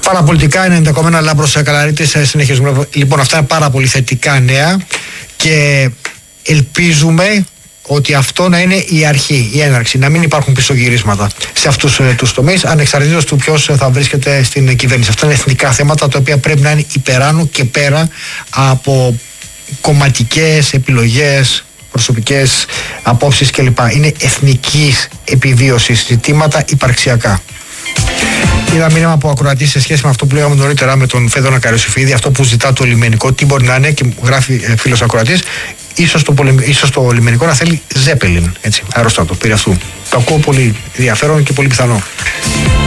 Παραπολιτικά είναι ενδεχομένα Λάμπρος Καλαρίτης. Συνεχίζουμε. Λοιπόν, αυτά είναι πάρα πολύ θετικά νέα και ελπίζουμε ότι αυτό να είναι η αρχή, η έναρξη, να μην υπάρχουν πισωγυρίσματα σε αυτούς τους τομείς, ανεξαρτήτως του ποιος θα βρίσκεται στην κυβέρνηση. Αυτά είναι εθνικά θέματα τα οποία πρέπει να είναι υπεράνω και πέρα από κομματικές επιλογές, προσωπικές απόψεις κλπ. Είναι εθνικής επιβίωσης ζητήματα υπαρξιακά. Είδα μήνυμα από ακροατή σε σχέση με αυτό που λέγαμε νωρίτερα με τον Φέδωνα Καριοσυφίδη, αυτό που ζητά το λιμενικό, τι μπορεί να είναι, και μου γράφει φίλος ακροατής, ίσως το λιμενικό να θέλει Ζέπελιν, έτσι, αερόστατο, περί αυτού. Το ακούω πολύ ενδιαφέρον και πολύ πιθανό.